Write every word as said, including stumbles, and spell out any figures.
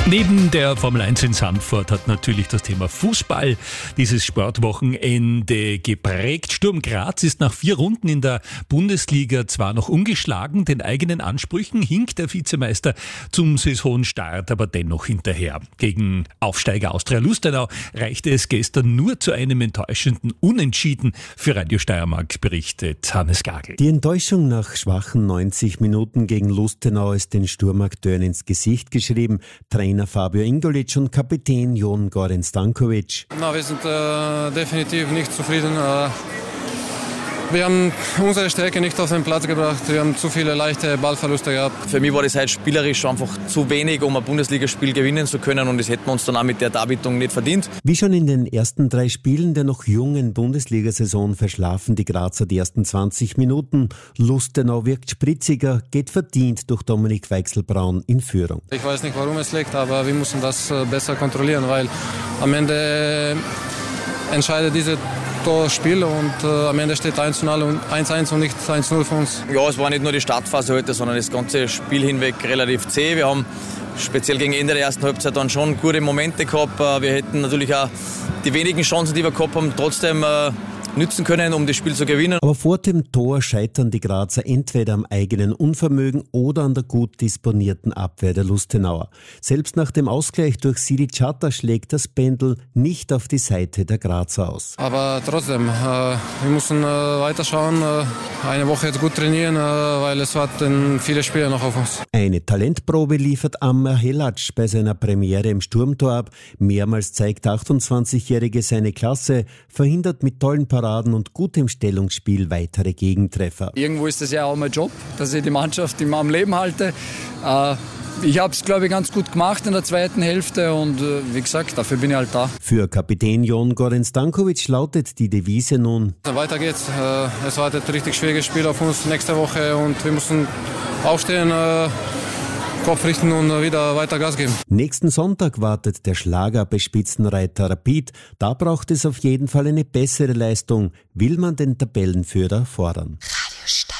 Neben der Formel eins in Sandford hat natürlich das Thema Fußball dieses Sportwochenende geprägt. Sturm Graz ist nach vier Runden in der Bundesliga zwar noch ungeschlagen, den eigenen Ansprüchen hinkt der Vizemeister zum Saisonstart aber dennoch hinterher. Gegen Aufsteiger Austria Lustenau reichte es gestern nur zu einem enttäuschenden Unentschieden. Für Radio Steiermark berichtet Hannes Gagel. Die Enttäuschung nach schwachen neunzig Minuten gegen Lustenau ist den Sturmakteuren ins Gesicht geschrieben. Trainer Fabio Ingolic und Kapitän Jon Goran Stankovic. Na, wir sind äh, definitiv nicht zufrieden. Äh, wir haben unsere Stärke nicht auf den Platz gebracht. Wir haben zu viele leichte Ballverluste gehabt. Für mich war das halt spielerisch einfach zu wenig, um ein Bundesligaspiel gewinnen zu können. Und das hätten wir uns dann auch mit der Darbietung nicht verdient. Wie schon in den ersten drei Spielen der noch jungen Bundesliga-Saison verschlafen die Grazer die ersten zwanzig Minuten. Lustenau wirkt spritziger, geht verdient durch Dominik Weichselbraun in Führung. Ich weiß nicht, warum es liegt, aber wir müssen das besser kontrollieren, weil am Ende entscheidet diese Spiel und äh, am Ende steht eins zu null und eins eins und nicht eins zu null für uns. Ja, es war nicht nur die Startphase heute, sondern das ganze Spiel hinweg relativ zäh. Wir haben speziell gegen Ende der ersten Halbzeit dann schon gute Momente gehabt. Wir hätten natürlich auch die wenigen Chancen, die wir gehabt haben, trotzdem äh, nützen können, um das Spiel zu gewinnen. Aber vor dem Tor scheitern die Grazer entweder am eigenen Unvermögen oder an der gut disponierten Abwehr der Lustenauer. Selbst nach dem Ausgleich durch Sidi Chata schlägt das Pendel nicht auf die Seite der Grazer aus. Aber trotzdem, äh, wir müssen äh, weiterschauen, äh, eine Woche jetzt gut trainieren, äh, weil es warten viele Spiele noch auf uns. Eine Talentprobe liefert Ammar Helac bei seiner Premiere im Sturmtor ab. Mehrmals zeigt der achtundzwanzigjährige seine Klasse, verhindert mit tollen Paraden und gutem Stellungsspiel weitere Gegentreffer. Irgendwo ist das ja auch mein Job, dass ich die Mannschaft immer am Leben halte. Äh, ich habe es, glaube ich, ganz gut gemacht in der zweiten Hälfte und äh, wie gesagt, dafür bin ich halt da. Für Kapitän Jon Goran Stankovic lautet die Devise nun: Weiter geht's. Äh, es wartet ein richtig schwieriges Spiel auf uns nächste Woche und wir müssen aufstehen, äh, Kopf richten und wieder weiter Gas geben. Nächsten Sonntag wartet der Schlager bei Spitzenreiter Rapid. Da braucht es auf jeden Fall eine bessere Leistung, will man den Tabellenführer fordern. Radio Steiermark.